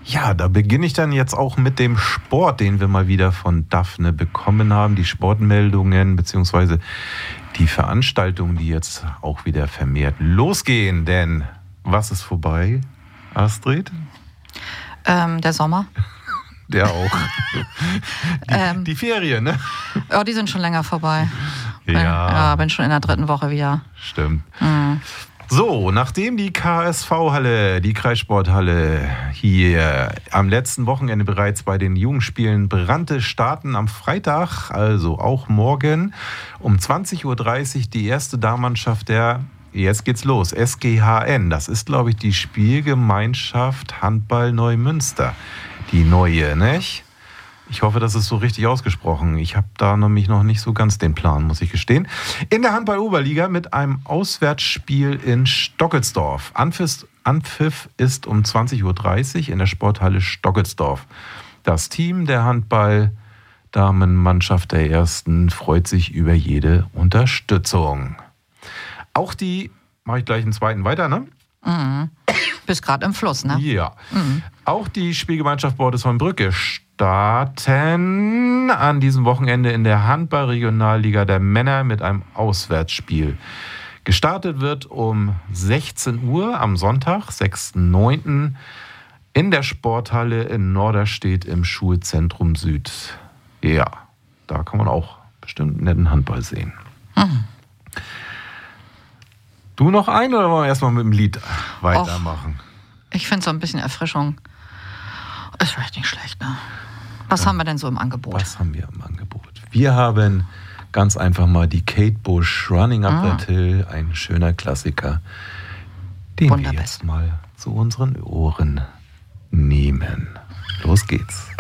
Ja, da beginne ich dann jetzt auch mit dem Sport, den wir mal wieder von Daphne bekommen haben. Die Sportmeldungen bzw. die Veranstaltungen, die jetzt auch wieder vermehrt losgehen. Denn was ist vorbei, Astrid? Der Sommer. Der auch. Die Ferien, ne? Ja, die sind schon länger vorbei. Ja. Bin schon in der 3. Woche wieder. Stimmt. So, nachdem die KSV-Halle, die Kreissporthalle hier am letzten Wochenende bereits bei den Jugendspielen brannte, starten am Freitag, also auch morgen, um 20.30 Uhr die erste Damenmannschaft jetzt geht's los, SGHN. Das ist, glaube ich, die Spielgemeinschaft Handball Neumünster. Die neue, nicht? Ich hoffe, das ist so richtig ausgesprochen. Ich habe da nämlich noch nicht so ganz den Plan, muss ich gestehen. In der Handball-Oberliga mit einem Auswärtsspiel in Stockelsdorf. Anpfiff ist um 20.30 Uhr in der Sporthalle Stockelsdorf. Das Team der Handball-Damenmannschaft der Ersten freut sich über jede Unterstützung. Auch die, mache ich gleich einen zweiten weiter, ne? Mhm. Bist gerade im Fluss, ne? Ja. Auch die Spielgemeinschaft Bordesholm-Brücke starten an diesem Wochenende in der Handball-Regionalliga der Männer mit einem Auswärtsspiel. Gestartet wird um 16 Uhr am Sonntag, 6.9. in der Sporthalle in Norderstedt im Schulzentrum Süd. Ja, da kann man auch bestimmt netten Handball sehen. Du noch ein oder wollen wir erstmal mit dem Lied weitermachen? Ich finde so ein bisschen Erfrischung ist vielleicht nicht schlecht, ne? Was haben wir denn so im Angebot? Was haben wir im Angebot? Wir haben ganz einfach mal die Kate Bush Running Up That Hill, ein schöner Klassiker, den wir jetzt mal zu unseren Ohren nehmen. Los geht's.